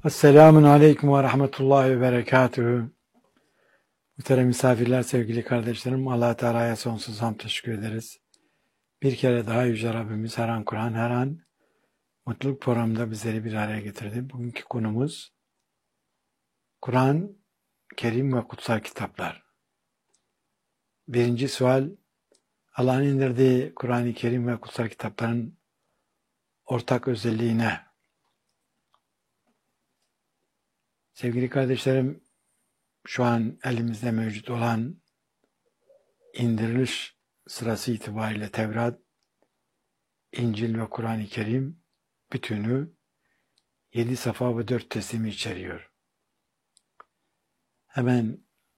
Esselamun Aleyküm ve Rahmetullahi ve Berekatühü. Muhterem misafirler, sevgili kardeşlerim, Allah Teala'ya sonsuz hamd teşekkür ederiz. Bir kere daha Yüce Rabbimiz her an Kur'an, her an mutluluk programında bizleri bir araya getirdi. Bugünkü konumuz Kur'an, Kerim ve Kutsal Kitaplar. Birinci sual, Allah'ın indirdiği Kur'an-ı Kerim ve Kutsal Kitapların ortak özelliği ne? Sevgili kardeşlerim, şu an elimizde mevcut olan indiriliş sırası itibariyle Tevrat, İncil ve Kur'an-ı Kerim bütünü 7 safa ve 4 teslimi içeriyor. Hemen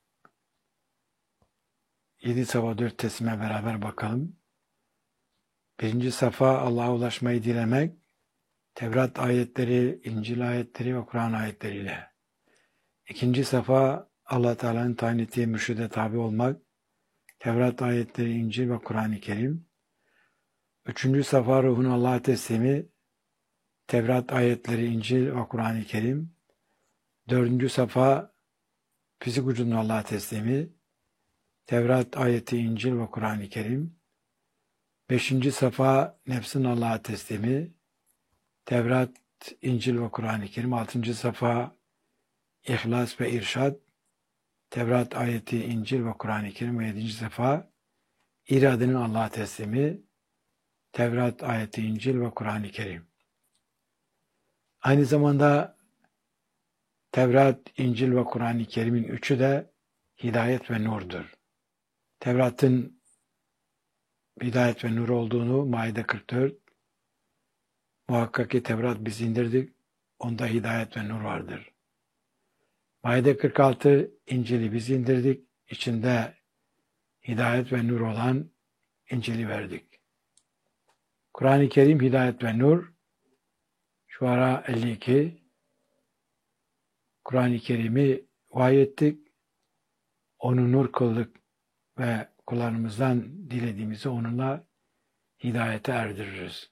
7 safa 4 teslime beraber bakalım. Birinci safa Allah'a ulaşmayı dilemek, Tevrat ayetleri, İncil ayetleri ve Kur'an ayetleriyle. İkinci safa Allah Teala'nın tayin ettiği mürşide tabi olmak, Tevrat ayetleri, İncil ve Kur'an-ı Kerim. Üçüncü safa ruhun Allah'a teslimi, Tevrat ayetleri, İncil ve Kur'an-ı Kerim. Dördüncü safa fizik vücudun Allah'a teslimi, Tevrat ayeti, İncil ve Kur'an-ı Kerim. Beşinci safa nefsin Allah'a teslimi, Tevrat, İncil ve Kur'an-ı Kerim. Altıncı safa İhlas ve İrşad, Tevrat ayeti, İncil ve Kur'an-ı Kerim. Ve yedinci safa iradenin Allah'a teslimi, Tevrat ayeti, İncil ve Kur'an-ı Kerim. Aynı zamanda Tevrat, İncil ve Kur'an-ı Kerim'in üçü de hidayet ve nurdur. Tevrat'ın hidayet ve nur olduğunu Maide 44, muhakkak ki Tevrat biz indirdik, onda hidayet ve nur vardır. Maide 46, İncil'i biz indirdik, içinde hidayet ve nur olan İncil'i verdik. Kur'an-ı Kerim hidayet ve nur, Şuara 52, Kur'an-ı Kerim'i vahyettik, onu nur kıldık ve kullarımızdan dilediğimizi onunla hidayete erdiririz.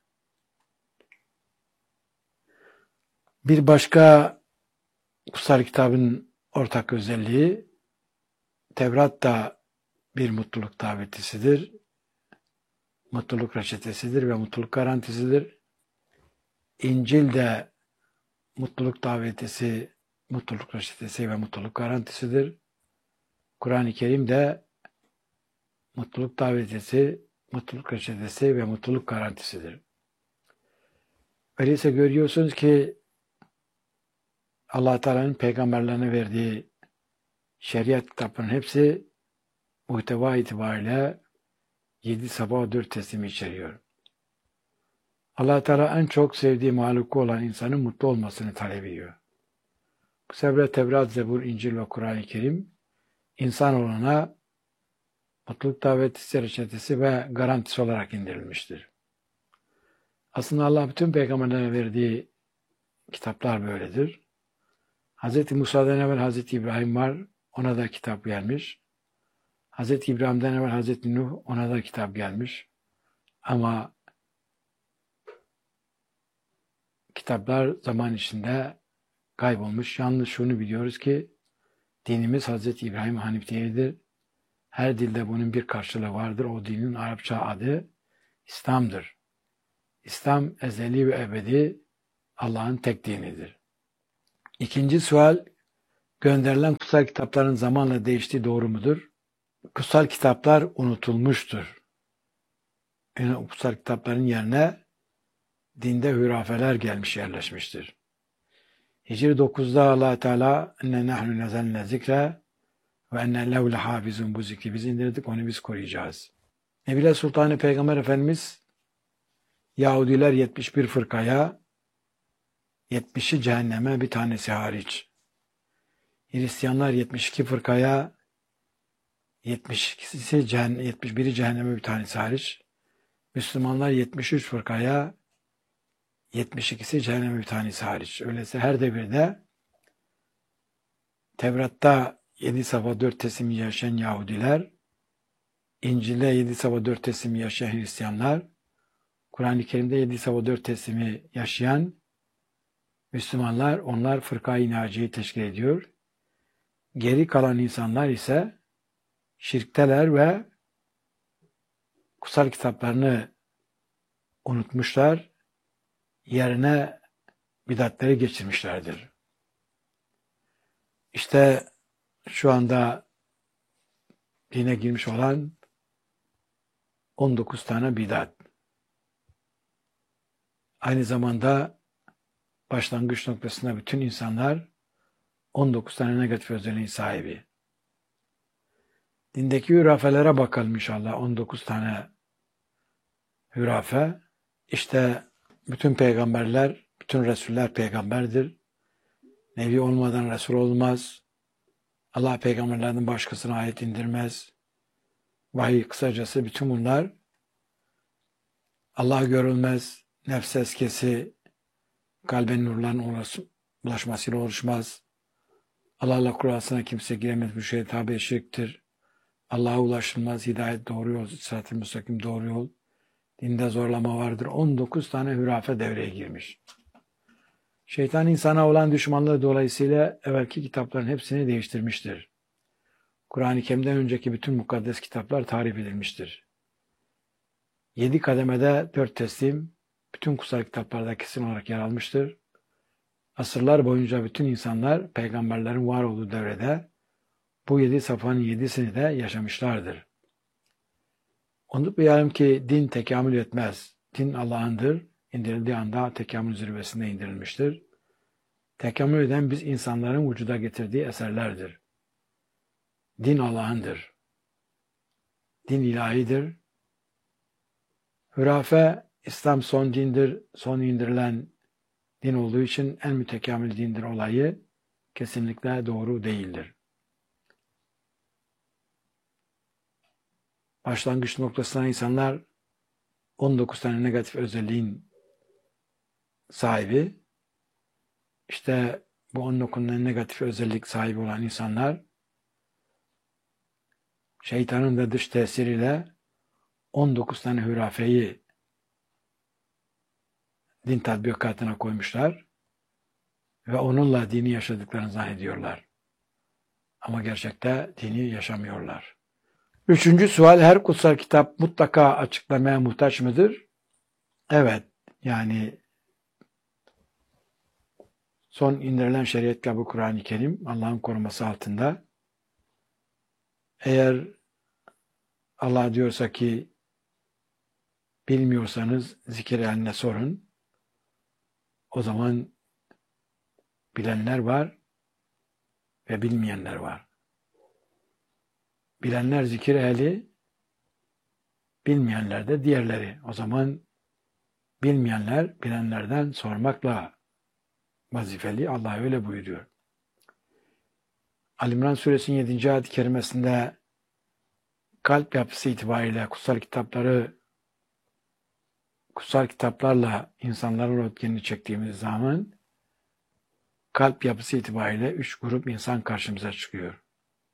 Bir başka kutsal kitabın ortak özelliği, Tevrat da bir mutluluk davetisidir, mutluluk reçetesidir ve mutluluk garantisidir. İncil de mutluluk davetisi, mutluluk reçetesi ve mutluluk garantisidir. Kur'an-ı Kerim de mutluluk davetisi, mutluluk reçetesi ve mutluluk garantisidir. Öyleyse görüyorsunuz ki Allah Teala'nın peygamberlerine verdiği şeriat kitaplarının hepsi muhteva itibariyle 7 sabah 4 teslimi içeriyor. Allah Teala en çok sevdiği mahluku olan insanın mutlu olmasını talep ediyor. Bu sebeple Tevrat, Zebur, İncil ve Kur'an-ı Kerim insanoğluna mutluluk davetisi, reçetesi ve garantisi olarak indirilmiştir. Aslında Allah bütün peygamberlere verdiği kitaplar böyledir. Hz. Musa'dan evvel Hz. İbrahim var, ona da kitap gelmiş. Hz. İbrahim'den evvel Hz. Nuh, ona da kitap gelmiş. Ama kitaplar zaman içinde kaybolmuş. Yalnız şunu biliyoruz ki dinimiz Hz. İbrahim Hanif dinidir. Her dilde bunun bir karşılığı vardır. O dinin Arapça adı İslam'dır. İslam ezeli ve ebedi Allah'ın tek dinidir. İkinci sual, gönderilen kutsal kitapların zamanla değiştiği doğru mudur? Kutsal kitaplar unutulmuştur. Yani kutsal kitapların yerine dinde hurafeler gelmiş, yerleşmiştir. Hicri 9'da Allah Teala enne nahnu nezelne zikre ve enne lehu lehafizun, bu zikri biz indirdik, onu biz koruyacağız. Nebiler Sultanı Peygamber Efendimiz Yahudiler 71 fırkaya, 70'i cehenneme, bir tanesi hariç. Hristiyanlar 72 fırkaya, 71'i cehenneme, bir tanesi hariç. Müslümanlar 73 fırkaya, 72'si cehenneme, bir tanesi hariç. Öyleyse her devirde Tevrat'ta 7 safa 4 teslimi yaşayan Yahudiler, İncil'de 7 safa 4 teslimi yaşayan Hristiyanlar, Kur'an-ı Kerim'de 7 safa 4 teslimi yaşayan Müslümanlar, onlar fırka-i naciyeyi teşkil ediyor. Geri kalan insanlar ise şirkteler ve kutsal kitaplarını unutmuşlar, yerine bidatleri geçirmişlerdir. İşte şu anda dine girmiş olan 19 tane bidat. Aynı zamanda başlangıç noktasında bütün insanlar 19 tane negatif özelliğin sahibi. Dindeki hürafelere bakalım inşallah. 19 tane hürafe. İşte bütün peygamberler, bütün Resuller peygamberdir. Nebi olmadan Resul olmaz. Allah peygamberlerden başkasına ayet indirmez. Vahiy, kısacası bütün bunlar Allah görülmez, nefs eskesi, kalben nurların ulaşmasıyla oluşmaz. Allah'la Kur'an'sına kimse giremez, bu şey tabi şirktir. Allah'a ulaşılmaz, hidayet doğru yol, sırat-ı müstakim doğru yol. Dinde zorlama vardır. 19 tane hürafe devreye girmiş. Şeytan insana olan düşmanlığı dolayısıyla evvelki kitapların hepsini değiştirmiştir. Kur'an-ı Kerim'den önceki bütün mukaddes kitaplar tahrip edilmiştir. 7 kademede 4 teslim, bütün kutsal kitaplarda kesin olarak yer almıştır. Asırlar boyunca bütün insanlar peygamberlerin var olduğu devrede bu 7 safhanın 7'sini de yaşamışlardır. Unutmayalım ki din tekamül etmez. Din Allah'ındır. İndirildiği anda tekamül zirvesinde indirilmiştir. Tekamül eden biz insanların vücuda getirdiği eserlerdir. Din Allah'ındır. Din ilahidir. Hürafe, İslam son dindir, son indirilen din olduğu için en mütekamil dindir olayı kesinlikle doğru değildir. Başlangıç noktasında insanlar 19 tane negatif özelliğin sahibi. İşte bu 19 tane negatif özellik sahibi olan insanlar şeytanın da dış tesiriyle 19 tane hürafeyi din tatbikatına koymuşlar ve onunla dini yaşadıklarını zannediyorlar. Ama gerçekte dini yaşamıyorlar. Üçüncü sual, her kutsal kitap mutlaka açıklamaya muhtaç mıdır? Evet, yani son indirilen şeriat kitabı Kur'an-ı Kerim Allah'ın koruması altında. Eğer Allah diyorsa ki bilmiyorsanız zikir eline sorun, o zaman bilenler var ve bilmeyenler var. Bilenler zikir ehli, bilmeyenler de diğerleri. O zaman bilmeyenler bilenlerden sormakla vazifeli. Allah öyle buyuruyor. Ali İmran Suresinin 7. ayet-i kerimesinde kalp yapısı itibariyle kutsal kitaplarla insanların röntgenini çektiğimiz zaman kalp yapısı itibariyle 3 grup insan karşımıza çıkıyor.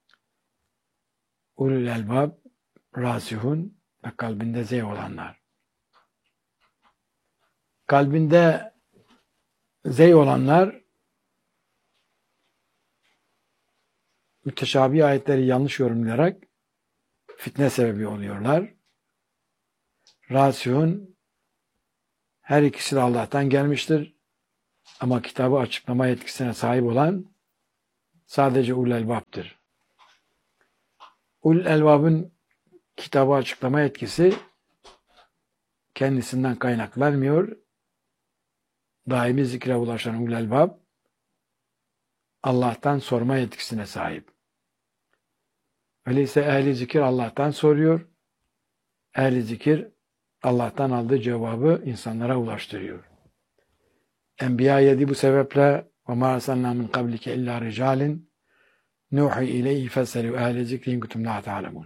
Ulul elbab, rasihun ve kalbinde zevk olanlar. Kalbinde zevk olanlar müteşabih ayetleri yanlış yorumlayarak fitne sebebi oluyorlar. Rasihun, her ikisi de Allah'tan gelmiştir. Ama kitabı açıklama yetkisine sahip olan sadece ulul elbap'tır. Ulul elbab'ın kitabı açıklama yetkisi kendisinden kaynaklanmıyor. Daimi zikre ulaşan ulul elbab Allah'tan sorma yetkisine sahip. Öyleyse ehli zikir Allah'tan soruyor. Ehli zikir Allah'tan aldığı cevabı insanlara ulaştırıyor. Enbiya 7 bu sebeple وَمَا أَرْسَلْنَا مِنْ قَبْلِكَ إِلَّا رِجَالٍ نُوحِي إِلَيْهِ فَاسْأَلُوا أَهْلَ الذِّكْرِ إِنْ كُنتُمْ لَا تَعْلَمُونَ.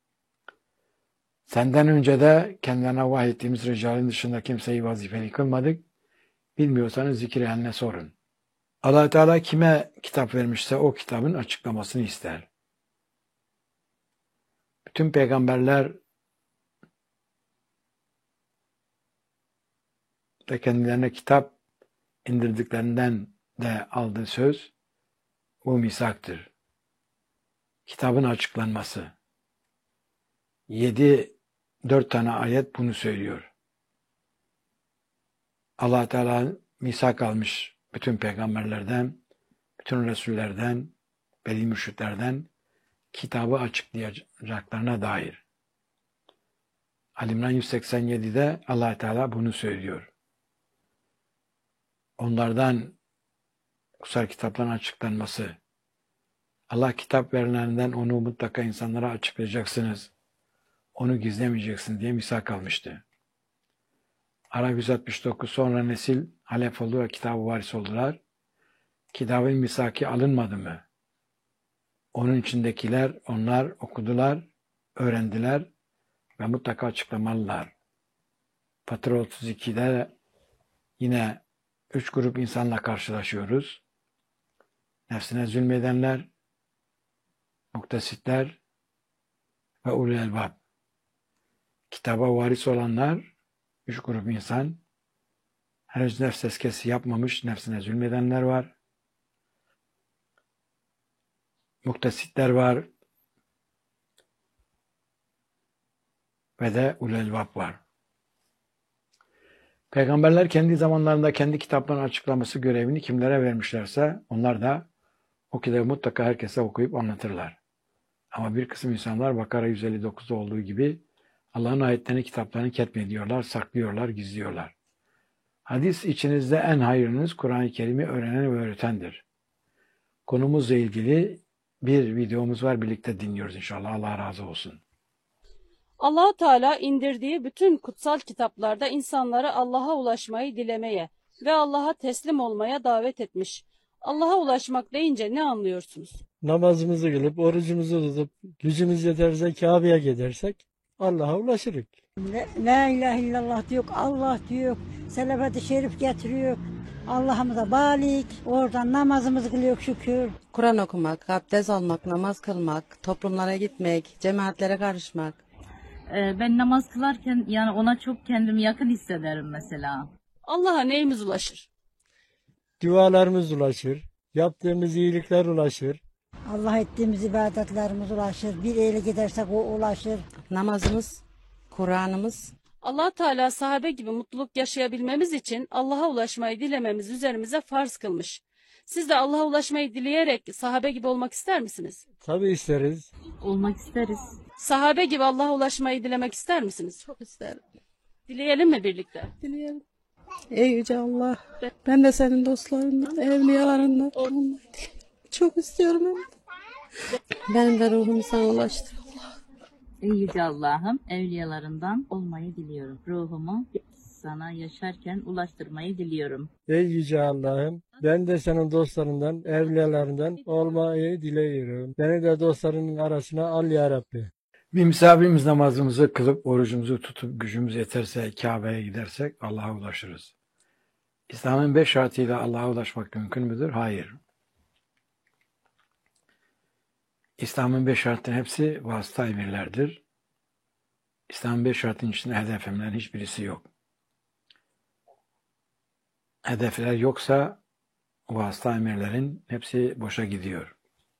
Senden önce de kendilerine vahyettiğimiz ricalin dışında kimseyi vazifeli kılmadık. Bilmiyorsanız zikir ehline sorun. Allah Teala kime kitap vermişse o kitabın açıklamasını ister. Bütün peygamberler de kendilerine kitap indirdiklerinden de aldığı söz bu misaktır. Kitabın açıklanması. 4 tane ayet bunu söylüyor. Allah Teala misak almış bütün peygamberlerden, bütün resullerden, veli mürşitlerden kitabı açıklayacaklarına dair. Ali İmran 187'de Allah Teala bunu söylüyor. Onlardan kutsal kitapların açıklanması. Allah kitap verenlerinden onu mutlaka insanlara açıklayacaksınız. Onu gizlemeyeceksiniz diye misak almıştı. Arap 169 sonra nesil halef oldu ve kitabı varis oldular. Kitabın misaki alınmadı mı? Onun içindekiler onlar okudular, öğrendiler ve mutlaka açıklamalılar. Fatır 32'de yine 3 grup insanla karşılaşıyoruz. Nefsine zulmedenler, muktesitler ve ulul elbab. Kitaba varis olanlar 3 grup insan. Henüz nefs tezkiyesi yapmamış, nefsine zulmedenler var. Muktesitler var. Ve de ulul elbab var. Peygamberler kendi zamanlarında kendi kitaplarının açıklaması görevini kimlere vermişlerse onlar da o kitabı mutlaka herkese okuyup anlatırlar. Ama bir kısım insanlar Bakara 159'da olduğu gibi Allah'ın ayetlerini, kitaplarını ketmediyorlar, saklıyorlar, gizliyorlar. Hadis içinizde en hayırlınız Kur'an-ı Kerim'i öğrenen ve öğretendir. Konumuzla ilgili bir videomuz var, birlikte dinliyoruz inşallah. Allah razı olsun. Allah Teala indirdiği bütün kutsal kitaplarda insanları Allah'a ulaşmayı dilemeye ve Allah'a teslim olmaya davet etmiş. Allah'a ulaşmak deyince ne anlıyorsunuz? Namazımızı kılıp, orucumuzu tutup, gücümüz yeterse Kabe'ye gidersek Allah'a ulaşırız. La ilahe illallah diyor, Allah diyor, selavat-ı şerif getiriyor. Allah'ımıza balik, oradan namazımızı kılıyor şükür. Kur'an okumak, abdest almak, namaz kılmak, toplumlara gitmek, cemaatlere karışmak. Ben namaz kılarken yani ona çok kendimi yakın hissederim mesela. Allah'a neyimiz ulaşır? Dualarımız ulaşır, yaptığımız iyilikler ulaşır. Allah ettiğimiz ibadetlerimiz ulaşır. Bir eyle gidersek o ulaşır. Namazımız, Kur'an'ımız. Allah Teala sahabe gibi mutluluk yaşayabilmemiz için Allah'a ulaşmayı dilememiz üzerimize farz kılmış. Siz de Allah'a ulaşmayı dileyerek sahabe gibi olmak ister misiniz? Tabii isteriz. Olmak isteriz. Sahabe gibi Allah'a ulaşmayı dilemek ister misiniz? Çok isterim. Dileyelim mi birlikte? Dileyelim. Ey Yüce Allah, ben de senin dostlarından, evliyalarından olmayı dilerim. Çok istiyorum hem de. Benim de ruhumu sana ulaştır. Ey Yüce Allah'ım, evliyalarından olmayı diliyorum. Ruhumu sana yaşarken ulaştırmayı diliyorum. Ey Yüce Allah'ım, ben de senin dostlarından, evliyalarından olmayı diliyorum. Beni de dostlarının arasına al ya Rabbi. Bir misafirimiz namazımızı kılıp, orucumuzu tutup, gücümüz yeterse Kabe'ye gidersek Allah'a ulaşırız. İslam'ın 5 şartıyla Allah'a ulaşmak mümkün müdür? Hayır. İslam'ın 5 şartının hepsi vasıta emirlerdir. İslam'ın 5 şartının içinde hedef emirlerin hiçbirisi yok. Hedefler yoksa vasıta emirlerin hepsi boşa gidiyor.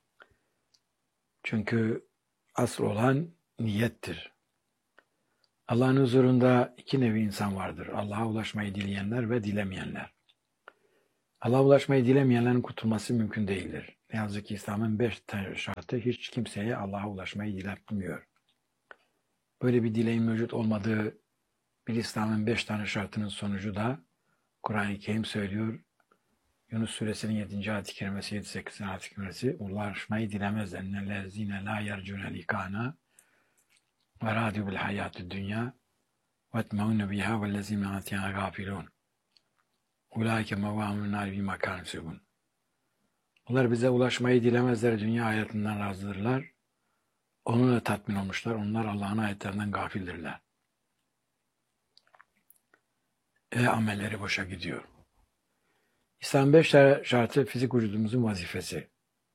Çünkü asıl olan niyettir. Allah'ın huzurunda 2 nevi insan vardır. Allah'a ulaşmayı dileyenler ve dilemeyenler. Allah'a ulaşmayı dilemeyenlerin kurtulması mümkün değildir. Ne yazık ki İslam'ın 5 tane şartı hiç kimseye Allah'a ulaşmayı diletmiyor. Böyle bir dileğin mevcut olmadığı bir İslam'ın 5 tane şartının sonucu da Kur'an-ı Kerim söylüyor. Yunus suresinin 7. ayet-i kerimesi, 7-8. ayet-i kerimesi ulaşmayı dilemezler. Nellezine la yercune likana ve râdiyu bil hayâtü dünya ve etmeûne biha vellezîne atiyâne gâfilûn. Ulaike mevâmûn nâri bîmâ kânu yefsûgûn. Onlar bize ulaşmayı dilemezler, dünya hayatından razıdırlar. Onunla tatmin olmuşlar. Onlar Allah'ın ayetlerinden gafildirler. Amelleri boşa gidiyor. İslam 5 şartı fizik vücudumuzun vazifesi.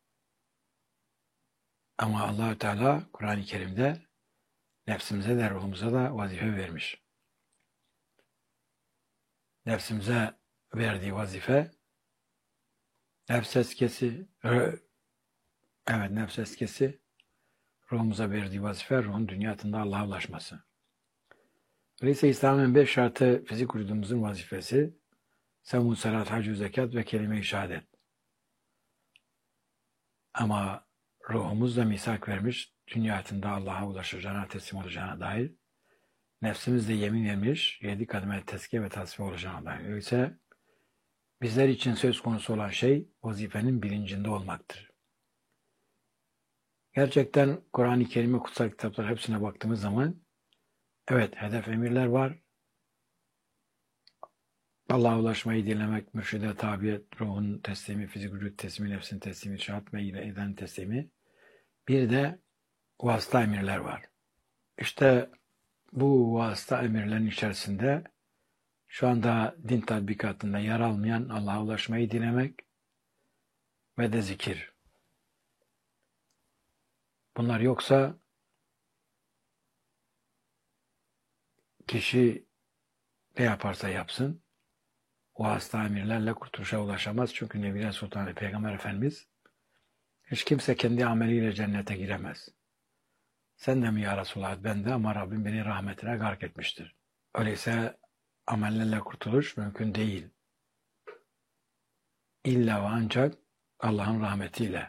Ama Allah Teala Kur'an-ı Kerim'de nefsimize de ruhumuza da vazife vermiş. Nefsimize verdiği vazife nefs eskesi, nefs eskesi, ruhumuza verdiği vazife ruhun dünyasında Allah'a ulaşması. Öyleyse İslam'ın 5 şartı fizik vücudumuzun vazifesi sevmun, salat, hac, zekat ve kelime-i şehadet. Ama ruhumuz da misak vermiş, dünyasında Allah'a ulaşacağına, teslim olacağına dair. Nefsimiz de yemin vermiş, 7 kademe tezkiye ve tasfiye olacağına dair. Öyleyse bizler için söz konusu olan şey vazifenin bilincinde olmaktır. Gerçekten Kur'an-ı Kerim ve kutsal kitaplar hepsine baktığımız zaman evet, hedef emirler var. Allah'a ulaşmayı dilemek, mürşide tabiyet, ruhun teslimi, fizik vücut teslimi, nefsin teslimi, şahat ve eden teslimi. Bir de vasıta emirler var. İşte bu vasıta emirlerin içerisinde şu anda din tatbikatında yer almayan Allah'a ulaşmayı dilemek ve de zikir. Bunlar yoksa kişi ne yaparsa yapsın o vasıta emirlerle kurtuluşa ulaşamaz. Çünkü Nebiler Sultanı Peygamber Efendimiz hiç kimse kendi ameliyle cennete giremez. Sen de mi ya Resulallah? Ben de, ama Rabbim beni rahmetine gark etmiştir. Öyleyse amellerle kurtuluş mümkün değil. İlla ve ancak Allah'ın rahmetiyle.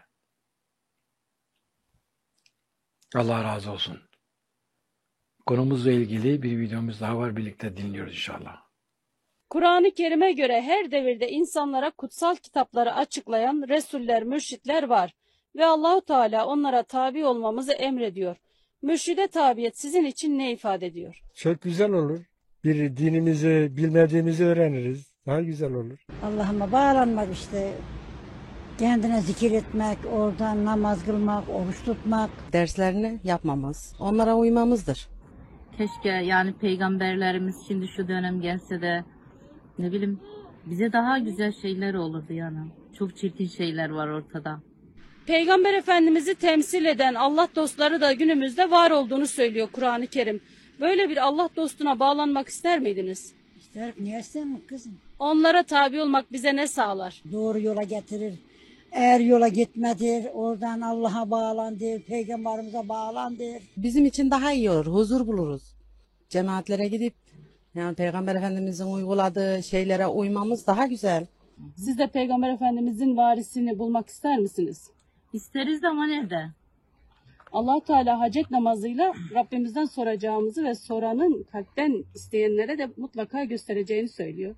Allah razı olsun. Konumuzla ilgili bir videomuz daha var. Birlikte dinliyoruz inşallah. Kur'an-ı Kerim'e göre her devirde insanlara kutsal kitapları açıklayan resuller, mürşitler var ve Allahu Teala onlara tabi olmamızı emrediyor. Mürşide tabiyet sizin için ne ifade ediyor? Çok güzel olur. Bir dinimizi bilmediğimizi öğreniriz. Daha güzel olur. Allah'ıma bağlanmak işte. Kendine zikir etmek, oradan namaz kılmak, oruç tutmak. Derslerini yapmamız, onlara uymamızdır. Keşke yani peygamberlerimiz şimdi şu dönem gelse de ne bileyim bize daha güzel şeyler olurdu yani. Çok çirkin şeyler var ortada. Peygamber Efendimiz'i temsil eden Allah dostları da günümüzde var olduğunu söylüyor Kur'an-ı Kerim. Böyle bir Allah dostuna bağlanmak ister miydiniz? İster, niye istemem kızım? Onlara tabi olmak bize ne sağlar? Doğru yola getirir. Eğer yola gitmedir, oradan Allah'a bağlandır, Peygamberimize bağlandır. Bizim için daha iyi olur, huzur buluruz. Cemaatlere gidip yani Peygamber Efendimizin uyguladığı şeylere uymamız daha güzel. Siz de Peygamber Efendimizin varisini bulmak ister misiniz? İsteriz de ama nerede? Allah Teala hacet namazıyla Rabbimizden soracağımızı ve soranın kalpten isteyenlere de mutlaka göstereceğini söylüyor.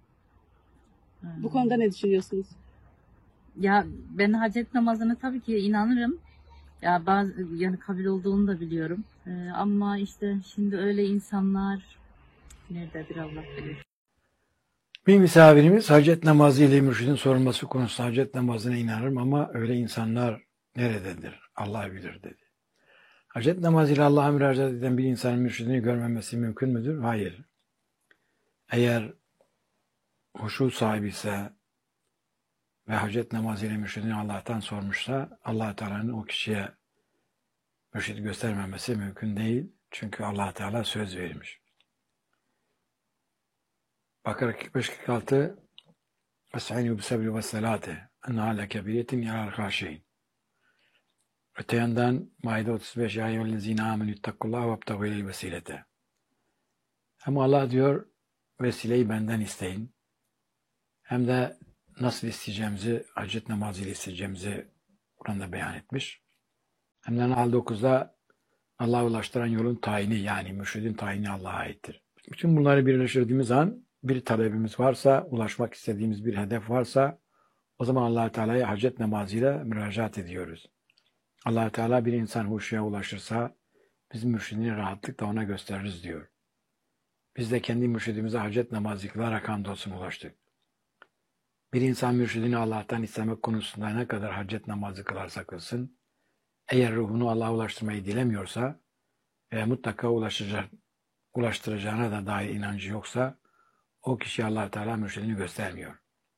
Bu konuda ne düşünüyorsunuz? Ya ben hacet namazına tabii ki inanırım. Ya bazı yani kabul olduğunu da biliyorum. Ama işte şimdi öyle insanlar nerededir Allah bilir. Bir misafirimiz hacet namazı ile mürşidin sorulması konusunda hacet namazına inanırım ama öyle insanlar nerededir? Allah bilir dedi. Hacet namazıyla Allah'a müracaat eden bir insanın mürşidini görmemesi mümkün müdür? Hayır. Eğer huşu sahibi ise ve hacet namazıyla mürşidini Allah'tan sormuşsa Allah Teala'nın o kişiye mürşidi göstermemesi mümkün değil. Çünkü Allah Teala söz vermiş. Bakara 45-46 Estaizu bis-sabri ve's-salati enneha lekebiretin yalal khâşi'in. Öte yandan Maide 35 Ya eyyühellezîne âmenü ittakullâhe vebtegû ileyl vesilete. Hem Allah diyor vesileyi benden isteyin. Hem de nasıl isteyeceğimizi, hacet namazıyla isteyeceğimizi Kur'an'da beyan etmiş. Hem de Nahl 9'da Allah'a ulaştıran yolun tayini yani mürşidin tayini Allah'a aittir. Bütün bunları birleştirdiğimiz an bir talebimiz varsa, ulaşmak istediğimiz bir hedef varsa o zaman Allah Teala'ya hacet namazıyla müracaat ediyoruz. Allah Teala bir insan huşuya ulaşırsa biz mürşidini rahatlıkla ona gösteririz diyor. Biz de kendi mürşidimize hacet namazı kılarak hamdolsun ulaştık. Bir insan mürşidini Allah'tan istemek konusunda ne kadar hacet namazı kılarsa kılsın, eğer ruhunu Allah'a ulaştırmayı dilemiyorsa ve mutlaka ulaştıracağına da dair inancı yoksa o kişi Allah Teala mürşidini göstermiyor.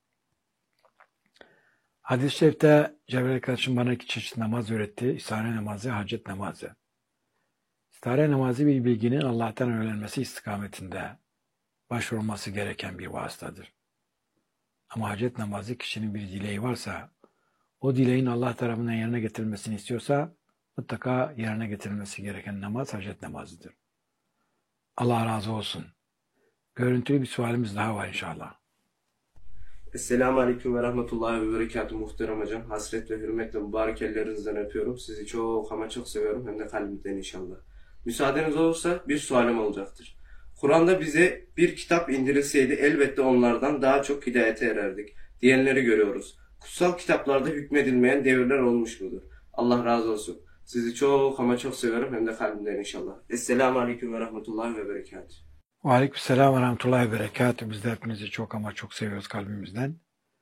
Hadis-i şerifte Cebrail kardeşim bana 2 çeşit namaz öğretti. İstihare namazı, hacet namazı. İstihare namazı bir bilginin Allah'tan öğrenilmesi istikametinde başvurulması gereken bir vasıtadır. Ama hacet namazı kişinin bir dileği varsa, o dileğin Allah tarafından yerine getirilmesini istiyorsa, mutlaka yerine getirilmesi gereken namaz hacet namazıdır. Allah razı olsun. Görüntülü bir sualimiz daha var inşallah. Esselamu Aleyküm ve Rahmetullahi ve Berekatuhu muhterem hocam. Hasret ve hürmetle mübarek ellerinizden öpüyorum. Sizi çok ama çok seviyorum. Hem de kalbimden inşallah. Müsaadeniz olursa bir sualim olacaktır. Kur'an'da bize bir kitap indirilseydi elbette onlardan daha çok hidayete ererdik diyenleri görüyoruz. Kutsal kitaplarda hükmedilmeyen devirler olmuş mudur? Allah razı olsun. Sizi çok ama çok seviyorum. Hem de kalbimden inşallah. Esselamu Aleyküm ve Rahmetullahi ve Berekatuhu. Aleykümselam ve rahmetullahi ve berekatuhu. Biz de hepinizi çok ama çok seviyoruz kalbimizden.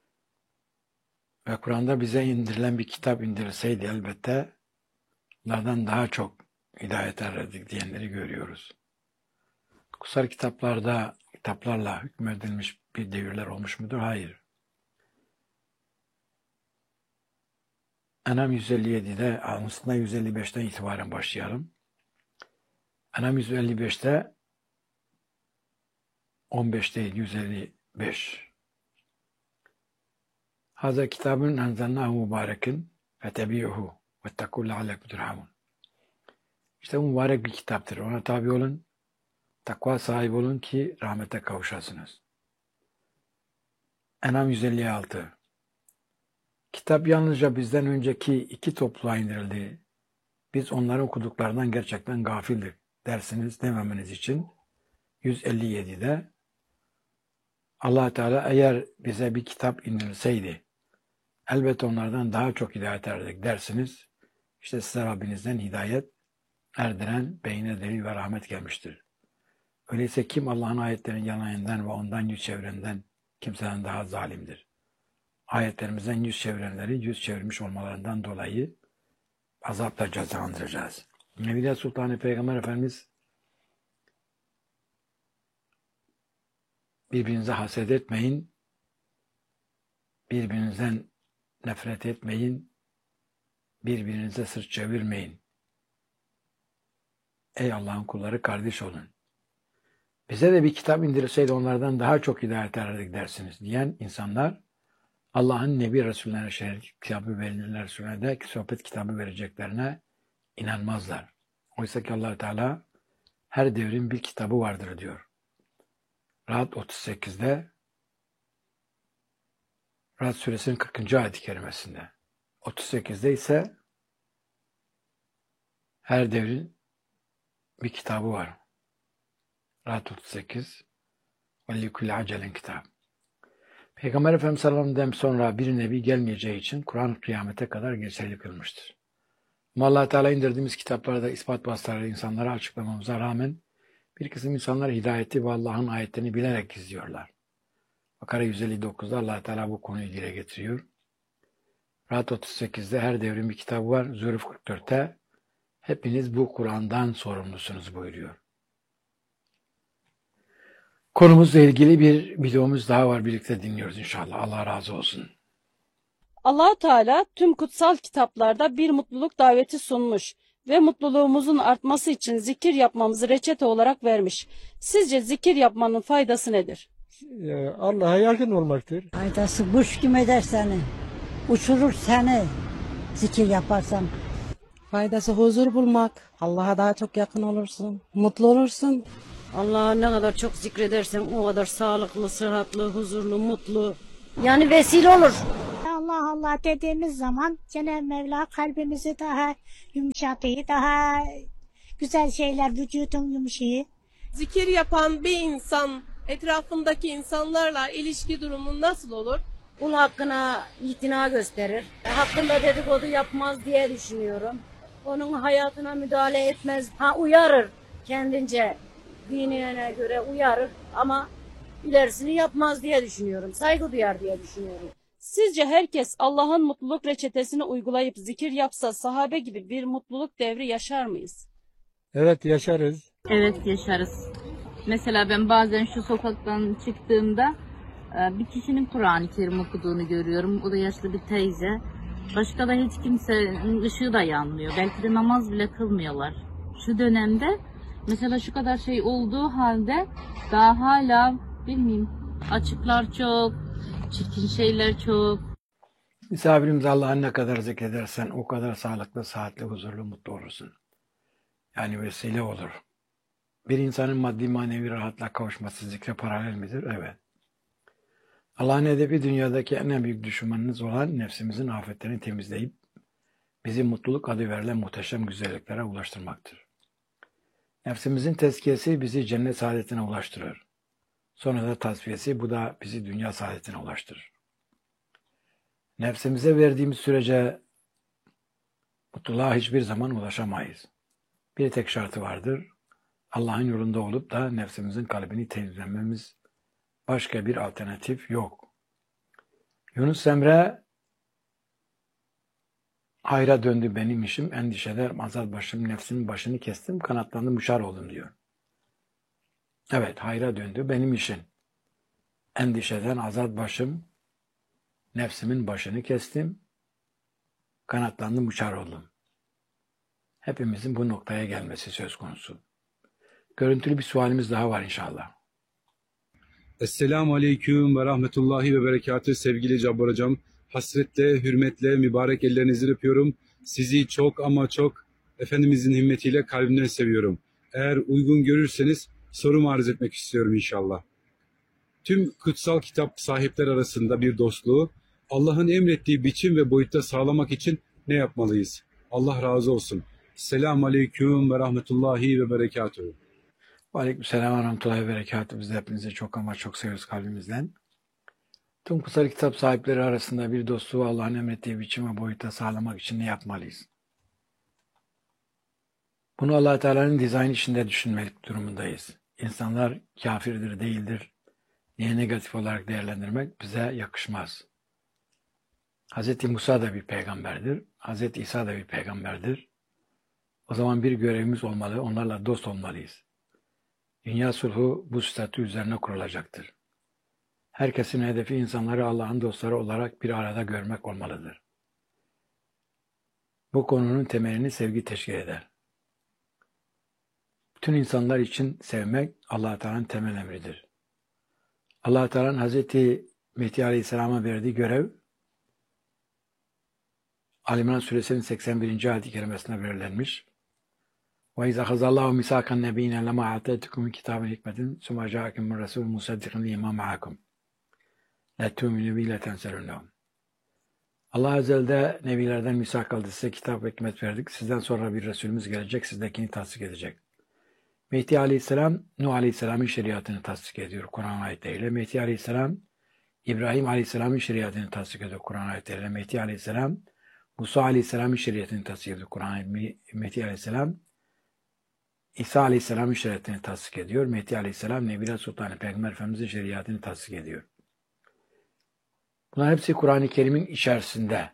Ve Kur'an'da bize indirilen bir kitap indirilseydi elbette onlardan daha çok hidayet ererdik diyenleri görüyoruz. Kutsal kitaplarla hükmedilmiş bir devirler olmuş mudur? Hayır. En'am 157'de, aslında 155'ten itibaren başlayalım. En'am 155'te 15 değil, 155. Haza kitabun enzelnahu mübarekin fetebi'uhu vettekû leallekum turhamun. İşte bu mübarek bir kitaptır. Ona tabi olun, takva sahibi olun ki rahmete kavuşasınız. En'am 156. Kitap yalnızca bizden önceki iki topluluğa indirildi. Biz onların okuduklarından gerçekten gafildik dersiniz dememeniz için 157'de Allah Teala eğer bize bir kitap indirilseydi elbette onlardan daha çok hidayet erdik dersiniz. İşte size Rabbinizden hidayet erdiren beyine delil ve rahmet gelmiştir. Öyleyse kim Allah'ın ayetlerini yalanından ve ondan yüz çevirenden kimseden daha zalimdir. Ayetlerimizden yüz çevirenleri yüz çevirmiş olmalarından dolayı azapla cezalandıracağız. Nevide Sultanı Peygamber Efendimiz birbirinize haset etmeyin, birbirinizden nefret etmeyin, birbirinize sırt çevirmeyin. Ey Allah'ın kulları kardeş olun. Bize de bir kitap indirilseydi onlardan daha çok hidayet ererdik dersiniz diyen insanlar Allah'ın Nebi Resulüne şerif kitabı verilen Resulüne de sohbet kitabı vereceklerine inanmazlar. Oysa ki Allah Teala her devrin bir kitabı vardır diyor. Ra'd 38'de Ra'd suresinin 40. ayet-i kerimesinde. 38'de ise her devrin bir kitabı var. Ra'd 38 ve likulli acelen kitab. Peygamber Efendimiz sallallahu aleyhi ve sellem sonra bir nebi gelmeyeceği için Kur'an kıyamete kadar geçerli kılmıştır. Ama Allah Teala indirdiğimiz kitaplarda ispat vasıtaları insanlara açıklamamıza rağmen bir kısım insanlar hidayeti ve Allah'ın ayetlerini bilerek gizliyorlar. Bakara 159'da Allah Teala bu konuyu dile getiriyor. Ra'd 38'de her devrin bir kitabı var. Züruf 44'te hepiniz bu Kur'an'dan sorumlusunuz buyuruyor. Konumuzla ilgili bir videomuz daha var. Birlikte dinliyoruz inşallah. Allah razı olsun. Allah Teala tüm kutsal kitaplarda bir mutluluk daveti sunmuş ve mutluluğumuzun artması için zikir yapmamızı reçete olarak vermiş. Sizce zikir yapmanın faydası nedir? Allah'a yakın olmaktır. Faydası kuş gibi eder seni. Uçurur seni. Zikir yaparsan. Faydası huzur bulmak. Allah'a daha çok yakın olursun. Mutlu olursun. Allah'a ne kadar çok zikredersen o kadar sağlıklı, sıhhatli, huzurlu, mutlu. Yani vesile olur. Allah Allah dediğimiz zaman Cenab-ı Mevla kalbimizi daha yumuşatıyor, daha güzel şeyler vücudun yumuşuyor. Zikir yapan bir insan etrafındaki insanlarla ilişki durumu nasıl olur? Kul hakkına itina gösterir. Hakkında dedikodu yapmaz diye düşünüyorum. Onun hayatına müdahale etmez. Uyarır kendince. Dinine göre uyarır ama ilerisini yapmaz diye düşünüyorum. Saygı duyar diye düşünüyorum. Sizce herkes Allah'ın mutluluk reçetesini uygulayıp zikir yapsa sahabe gibi bir mutluluk devri yaşar mıyız? Evet, yaşarız. Evet, yaşarız. Mesela ben bazen şu sokaktan çıktığımda bir kişinin Kur'an-ı Kerim okuduğunu görüyorum. O da yaşlı bir teyze. Başka da hiç kimsenin ışığı da yanmıyor. Belki de namaz bile kılmıyorlar. Şu dönemde mesela şu kadar şey olduğu halde daha hala bilmiyorum açıklar çok, Çirkin şeyler çok. Misafirimiz Allah'ın ne kadar zikredersen o kadar sağlıklı, sıhhatli, huzurlu, mutlu olursun. Yani vesile olur. Bir insanın maddi manevi rahatla kavuşması zikre paralel midir? Evet. Allah'ın hedefi dünyadaki en büyük düşmanınız olan nefsimizin afetlerini temizleyip bizi mutluluk adı verilen muhteşem güzelliklere ulaştırmaktır. Nefsimizin tezkiyesi bizi cennet saadetine ulaştırır. Sonra da tasfiyesi, bu da bizi dünya saadetine ulaştırır. Nefsimize verdiğimiz sürece mutluluğa hiçbir zaman ulaşamayız. Bir tek şartı vardır. Allah'ın yolunda olup da nefsimizin kalbini temizlememiz, başka bir alternatif yok. Yunus Emre, hayra döndü benim işim, endişeler azat başım, nefsimin başını kestim, kanatlandım, uçar oldum diyor. Evet, hayra döndü benim işim. Endişeden azat başım, nefsimin başını kestim, kanatlandım, uçar oldum. Hepimizin bu noktaya gelmesi söz konusu. Görüntülü bir sualimiz daha var inşallah. Esselamu Aleyküm ve Rahmetullahi ve Berekatü sevgili Cabbar Hocam. Hasretle, hürmetle, mübarek ellerinizden öpüyorum. Sizi çok ama çok Efendimizin himmetiyle kalbimden seviyorum. Eğer uygun görürseniz sorumu arz etmek istiyorum inşallah. Tüm kutsal kitap sahipler arasında bir dostluğu Allah'ın emrettiği biçim ve boyutta sağlamak için ne yapmalıyız? Allah razı olsun. Selamun Aleyküm ve Rahmetullahi ve Berekatühü. Aleykümselam ve rahmetullahi ve berekatühü. Biz de hepinizi çok ama çok seviyoruz kalbimizden. Tüm kutsal kitap sahipleri arasında bir dostluğu Allah'ın emrettiği biçim ve boyutta sağlamak için ne yapmalıyız? Bunu Allah Teala'nın dizayn içinde düşünmek durumundayız. İnsanlar kafirdir, değildir diye negatif olarak değerlendirmek bize yakışmaz. Hz. Musa da bir peygamberdir. Hz. İsa da bir peygamberdir. O zaman bir görevimiz olmalı, onlarla dost olmalıyız. Dünya sulhu bu statü üzerine kurulacaktır. Herkesin hedefi insanları Allah'ın dostları olarak bir arada görmek olmalıdır. Bu konunun temelini sevgi teşkil eder. Bütün insanlar için sevmek Allah Teala'nın temel emridir. Allah Teala'nın Hz. Mehdi Aleyhisselam'a verdiği görev Ali İmran Suresinin 81. ayet-i kerimesine belirlenmiş. وَاِذَا خَزَ اللّٰهُ مِسَاقَ النَّب۪ينَ لَمَا عَتَيْتُكُمْ مِنْ كِتَابٍ حِكْمَةٍ ثُمَّ جَاءَكُمْ مِنْ رَسُولٍ مُصَدِّقٍ لِمَا مَعَكُمْ لَتُؤْمِنُوا بِهِ لَتَنْصُرُنَّهُ. Allah Ezel'de nebilerden misak aldı, size kitap ve hikmet verdik. Sizden sonra bir Resulümüz gelecek, sizdekini tasdik edecek. Mehdi Aleyhisselam, Nuh Aleyhisselam'ın şeriatını tasdik ediyor Kur'an ayetleriyle. Mehdi Aleyhisselam, İbrahim Aleyhisselam'ın şeriatını tasdik ediyor Kur'an ayetleriyle. Mehdi Aleyhisselam, Musa Aleyhisselam'ın şeriatını tasdik ediyor Kur'an ayetleriyle. Mehdi Aleyhisselam, İsa Aleyhisselam'ın şeriatını tasdik ediyor. Mehdi Aleyhisselam, Nebiler Sultanı Peygamber Efendimiz'in şeriatını tasdik ediyor. Bunlar hepsi Kur'an-ı Kerim'in içerisinde.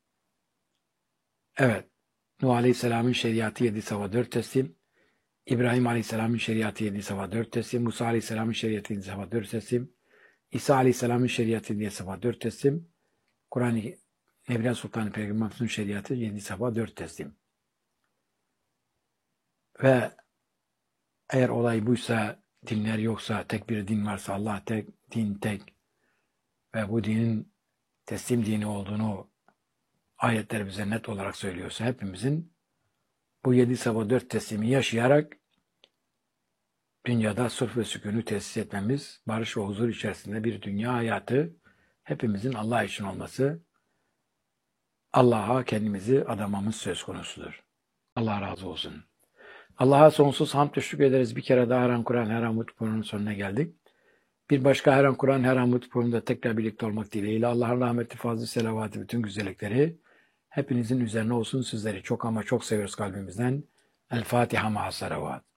Evet, Nuh Aleyhisselam'ın şeriatı 7 sava 4 teslim, İbrahim Aleyhisselam'ın şeriatı 7 sava 4 teslim, Musa Aleyhisselam'ın şeriatı 7 sava 4 teslim, İsa Aleyhisselam'ın şeriatı 7 sava 4 teslim, Kur'an-ı Nebiler Sultanı Peygamber Efendimiz'in şeriatı 7 sava 4 teslim. Ve eğer olay buysa, dinler yoksa, tek bir din varsa, Allah tek, din tek ve bu dinin teslim dini olduğunu ayetler bize net olarak söylüyorsa, hepimizin bu 7 sava 4 teslimi yaşayarak dünyada sulh ve sükûnü tesis etmemiz, barış ve huzur içerisinde bir dünya hayatı hepimizin Allah için olması, Allah'a kendimizi adamamız söz konusudur. Allah razı olsun. Allah'a sonsuz hamd ve şükür ederiz. Bir kere daha Her An Kur'an Her An Mutlu programının sonuna geldik. Bir başka Her An Kur'an Her An Mutlu programında tekrar birlikte olmak dileğiyle Allah'ın rahmeti, fazlı, selavatı, bütün güzellikleri hepinizin üzerine olsun. Sizleri çok ama çok seviyoruz kalbimizden. El Fatiha ma'as salavat.